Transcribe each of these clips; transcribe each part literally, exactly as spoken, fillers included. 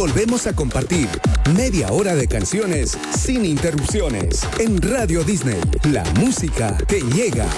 volvemos a compartir media hora de canciones sin interrupciones en Radio Disney. La música que llega.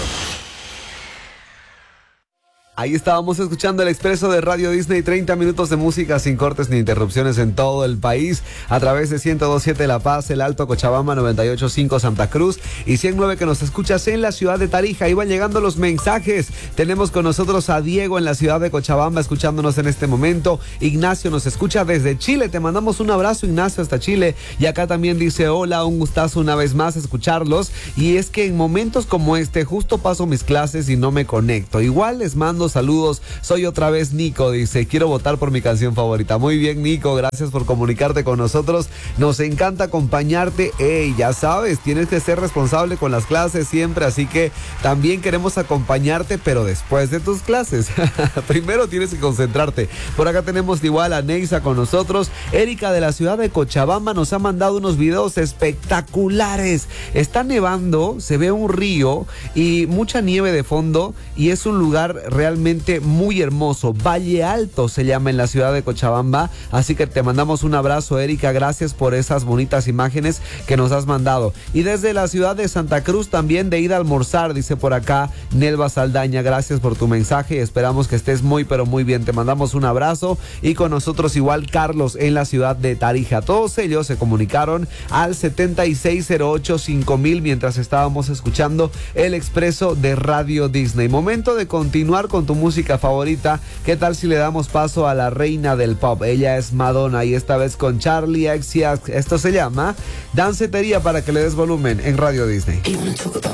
Ahí estábamos escuchando el expreso de Radio Disney, treinta minutos de música sin cortes ni interrupciones en todo el país, a través de ciento dos punto siete La Paz, El Alto, Cochabamba, noventa y ocho punto cinco Santa Cruz y ciento nueve que nos escuchas en la ciudad de Tarija. Iban llegando los mensajes. Tenemos con nosotros a Diego en la ciudad de Cochabamba escuchándonos en este momento. Ignacio nos escucha desde Chile. Te mandamos un abrazo, Ignacio, hasta Chile. Y acá también dice, hola, un gustazo una vez más escucharlos. Y es que en momentos como este justo paso mis clases y no me conecto. Igual les mando saludos, soy otra vez Nico, dice, quiero votar por mi canción favorita. Muy bien, Nico, gracias por comunicarte con nosotros, nos encanta acompañarte. Ey, ya sabes, tienes que ser responsable con las clases siempre, así que también queremos acompañarte, pero después de tus clases. Primero tienes que concentrarte. Por acá tenemos igual a Neisa con nosotros. Erika de la ciudad de Cochabamba nos ha mandado unos videos espectaculares. Está nevando, se ve un río y mucha nieve de fondo y es un lugar realmente muy hermoso. Valle Alto se llama en la ciudad de Cochabamba, así que te mandamos un abrazo, Erika, gracias por esas bonitas imágenes que nos has mandado. Y desde la ciudad de Santa Cruz también de ida a almorzar, dice por acá Nelva Saldaña, gracias por tu mensaje, esperamos que estés muy pero muy bien, te mandamos un abrazo. Y con nosotros igual Carlos en la ciudad de Tarija, todos ellos se comunicaron al setenta y seis cero ocho cinco mil mientras estábamos escuchando el expreso de Radio Disney. Momento de continuar con tu música favorita. ¿Qué tal si le damos paso a la reina del pop? Ella es Madonna y esta vez con Charlie X C X. Esto se llama Dancetería, para que le des volumen en Radio Disney. You wanna talk about